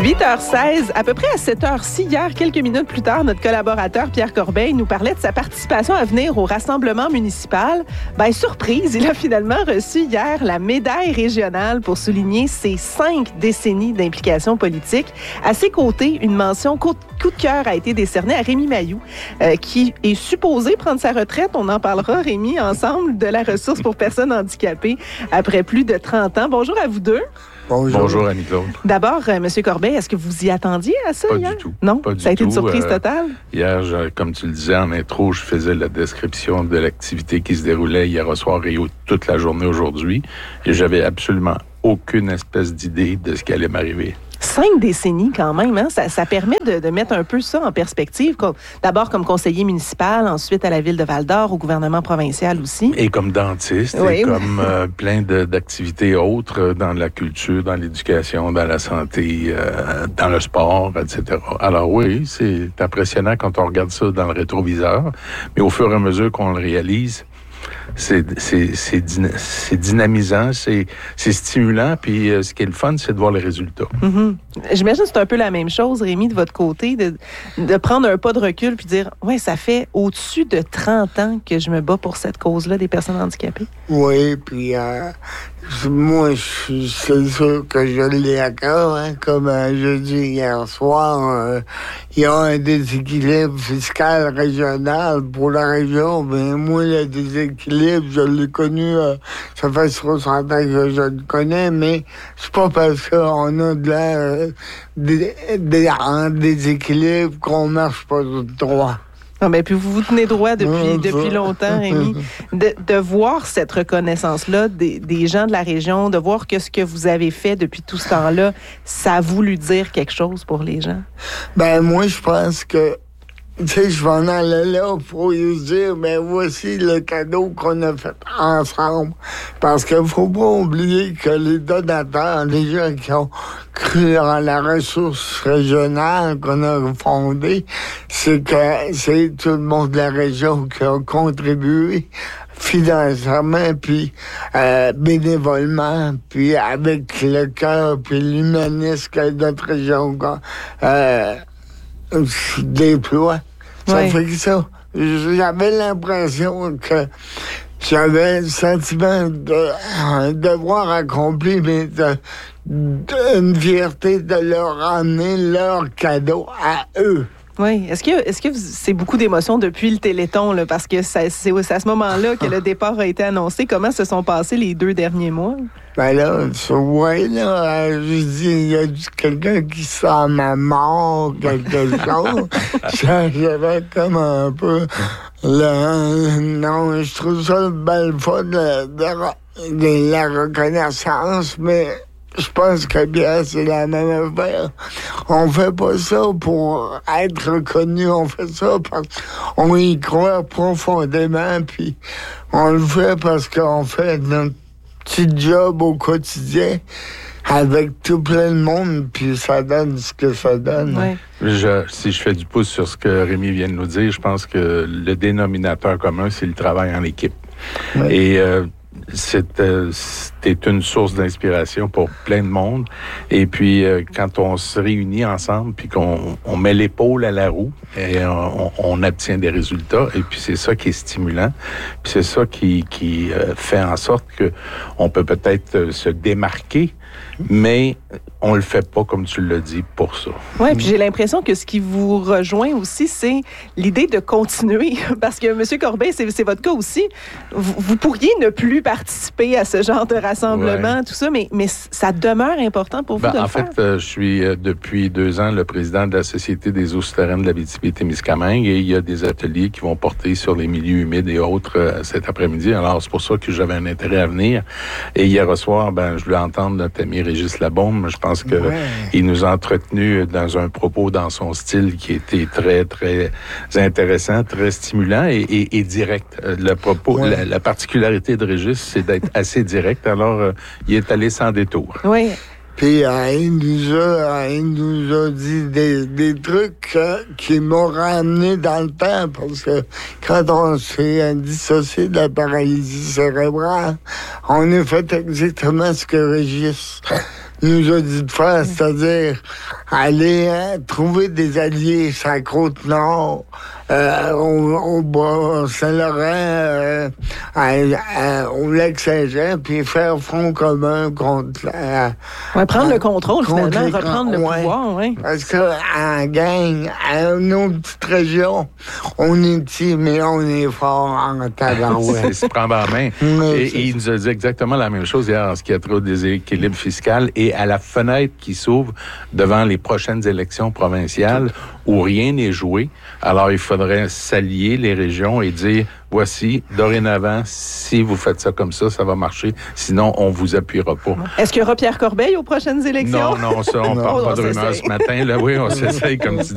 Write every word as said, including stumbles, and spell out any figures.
huit heures seize, à peu près à cette heure-ci, hier, quelques minutes plus tard, notre collaborateur Pierre Corbeil nous parlait de sa participation à venir au rassemblement municipal. Ben, surprise, il a finalement reçu hier la médaille régionale pour souligner ses cinq décennies d'implication politique. À ses côtés, une mention coup de cœur a été décernée à Rémi Mailloux, euh, qui est supposé prendre sa retraite. On en parlera, Rémi, ensemble, de la ressource pour personnes handicapées après plus de trente ans. Bonjour à vous deux. Bonjour. Bonjour, Annie-Claude. D'abord, euh, M. Corbeil, est-ce que vous y attendiez à ça Pas hier? du tout. Non? Pas du ça a été tout. une surprise euh, totale? Hier, je, comme tu le disais en intro, je faisais la description de l'activité qui se déroulait hier au soir et toute la journée aujourd'hui. Et j'avais absolument aucune espèce d'idée de ce qui allait m'arriver. Cinq décennies quand même, hein? ça, ça permet de, de mettre un peu ça en perspective. Comme, d'abord comme conseiller municipal, ensuite à la ville de Val-d'Or, au gouvernement provincial aussi. Et comme dentiste, oui. Et comme euh, plein de, d'activités autres dans la culture, dans l'éducation, dans la santé, euh, dans le sport, et cetera. Alors oui, c'est impressionnant quand on regarde ça dans le rétroviseur, mais au fur et à mesure qu'on le réalise, C'est, c'est, c'est, dyna- c'est dynamisant, c'est, c'est stimulant, puis euh, ce qui est le fun, c'est de voir les résultats. Mm-hmm. J'imagine que c'est un peu la même chose, Rémi, de votre côté, de, de prendre un pas de recul puis dire, ouais, ça fait au-dessus de trente ans que je me bats pour cette cause-là des personnes handicapées. Oui, puis euh, moi, je, c'est sûr que je l'ai à cœur, hein, comme euh, je dis hier soir, euh, il y a un déséquilibre fiscal régional pour la région, mais moi, le déséquilibre, je l'ai connu, euh, ça fait soixante ans que je le connais, mais c'est pas parce qu'on a de l'air euh, des, des, en déséquilibre qu'on marche pas tout droit. Non, ben, puis vous vous tenez droit depuis, depuis longtemps, Rémi. De, de voir cette reconnaissance-là des, des gens de la région, de voir que ce que vous avez fait depuis tout ce temps-là, ça a voulu dire quelque chose pour les gens? Ben, moi, je pense que tu sais, je vais en aller là pour lui dire, mais voici le cadeau qu'on a fait ensemble. Parce qu'il ne faut pas oublier que les donateurs, les gens qui ont cru en la ressource régionale qu'on a fondée, c'est que c'est tout le monde de la région qui a contribué financièrement, puis euh, bénévolement, puis avec le cœur, puis l'humanisme que notre région euh, déploie. Ça oui. fait que ça. J'avais l'impression que j'avais le sentiment de devoir accompli, mais de, de, une fierté de leur ramener leur cadeau à eux. Oui. Est-ce que, est-ce que c'est beaucoup d'émotions depuis le Téléthon, là, parce que ça, c'est à ce moment-là que le départ a été annoncé. Comment se sont passés les deux derniers mois? Ben là, tu vois, là, je dis, il y a quelqu'un qui sent ma mort, quelque chose. J'avais comme un peu... Le, non, je trouve ça une belle fois de, de, de la reconnaissance, mais... Je pense que bien, c'est la même affaire. On fait pas ça pour être reconnu, on fait ça parce qu'on y croit profondément, puis on le fait parce qu'on fait notre petit job au quotidien avec tout plein de monde, puis ça donne ce que ça donne. Ouais. Je, si je fais du pouce sur ce que Rémi vient de nous dire, je pense que le dénominateur commun, c'est le travail en équipe. Ouais. Et... Euh, C'est, euh, c'est une source d'inspiration pour plein de monde. Et puis, euh, quand on se réunit ensemble, puis qu'on on met l'épaule à la roue, et on, on obtient des résultats. Et puis, c'est ça qui est stimulant. Puis, c'est ça qui, qui euh, fait en sorte que on peut peut-être euh, se démarquer, mais on le fait pas, comme tu l'as dit, pour ça. Oui, puis j'ai l'impression que ce qui vous rejoint aussi, c'est l'idée de continuer. Parce que, M. Corbeil, c'est, c'est votre cas aussi. Vous, vous pourriez ne plus participer à ce genre de rassemblement, ouais. tout ça, mais, mais ça demeure important pour vous ben, de le en faire. En fait, euh, je suis euh, depuis deux ans le président de la Société des eaux souterraines de l'Abitibi-Témiscamingue et il y a des ateliers qui vont porter sur les milieux humides et autres euh, cet après-midi. Alors, c'est pour ça que j'avais un intérêt à venir. Et hier soir, ben, je voulais entendre notre ami Régis Labaume. Je pense qu'il ouais. nous a entretenus dans un propos dans son style qui était très, très intéressant, très stimulant et, et, et direct. Le propos, ouais. la, la particularité de Régis, c'est d'être assez direct. Alors, euh, il est allé sans détour. Oui. Puis euh, il, nous a, il nous a dit des, des trucs euh, qui m'ont ramené dans le temps, parce que quand on s'est dissocié de la paralysie cérébrale, on a fait exactement ce que Régis nous a dit de faire, c'est-à-dire aller hein, trouver des alliés sur la Côte-Nord, euh, au, au Bas-Saint-Laurent, euh, à, à, au Lac-Saint-Jean, puis faire front commun contre la... Ouais, prendre euh, le contrôle, contre finalement, les reprendre le ouais. pouvoir, oui. Parce qu'en gang, à nos petites régions, on est petit, mais on est fort en tabarouette. C'est se prendre en main. Et, et il nous a dit exactement la même chose hier en ce qui a trait au déséquilibre fiscal et à la fenêtre qui s'ouvre devant les prochaines élections provinciales où rien n'est joué. Alors, il faudrait s'allier les régions et dire, voici, dorénavant, si vous faites ça comme ça, ça va marcher. Sinon, on vous appuiera pas. Est-ce qu'il y aura Pierre Corbeil aux prochaines élections? Non, non, ça, on ne parle pas de rumeurs ce matin. Là, oui, on s'essaye, comme tu dis.